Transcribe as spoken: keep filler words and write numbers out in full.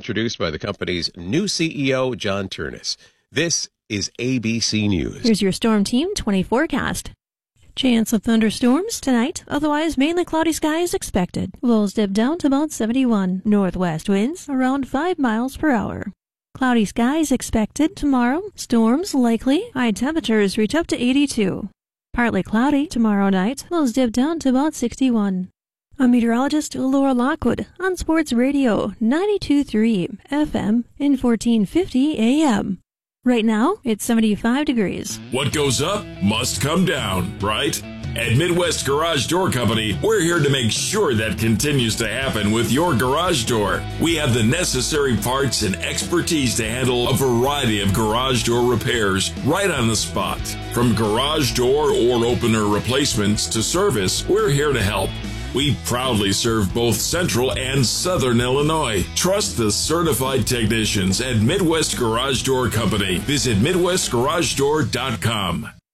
introduced by the company's new C E O, John Turnus. This is A B C News. Here's your Storm Team twenty forecast. Chance of thunderstorms tonight, otherwise mainly cloudy skies expected. Lows dip down to about seventy-one. Northwest winds around five miles per hour. Cloudy skies expected tomorrow. Storms likely. High temperatures reach up to eighty-two. Partly cloudy tomorrow night. Lows dip down to about sixty-one. I'm meteorologist Laura Lockwood on Sports Radio ninety-two point three F M and fourteen fifty A M. Right now, it's seventy-five degrees. What goes up must come down, right? At Midwest Garage Door Company, we're here to make sure that continues to happen with your garage door. We have the necessary parts and expertise to handle a variety of garage door repairs right on the spot. From garage door or opener replacements to service, we're here to help. We proudly serve both Central and Southern Illinois. Trust the certified technicians at Midwest Garage Door Company. Visit Midwest Garage Door dot com.